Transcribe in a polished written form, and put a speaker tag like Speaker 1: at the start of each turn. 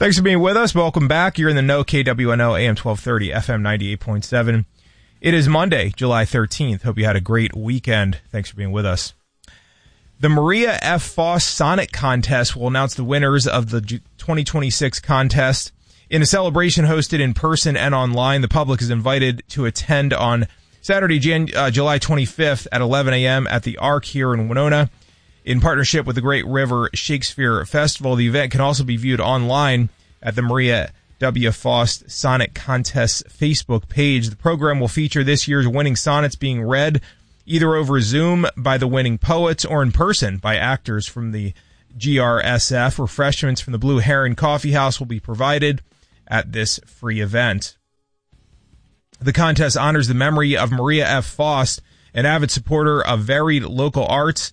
Speaker 1: Thanks for being with us. Welcome back. You're in the know, KWNO, AM 1230, FM 98.7. It is Monday, July 13th. Hope you had a great weekend. Thanks for being with us. The Maria F. Foss Sonnet Contest will announce the winners of the 2026 contest. In a celebration hosted in person and online, the public is invited to attend on Saturday, July 25th at 11 a.m. at the Ark here in Winona. In partnership with the Great River Shakespeare Festival, the event can also be viewed online at the Maria W. Foss Sonnet Contest Facebook page. The program will feature this year's winning sonnets being read either over Zoom by the winning poets or in person by actors from the GRSF. Refreshments from the Blue Heron Coffee House will be provided at this free event. The contest honors the memory of Maria F. Foss, an avid supporter of varied local arts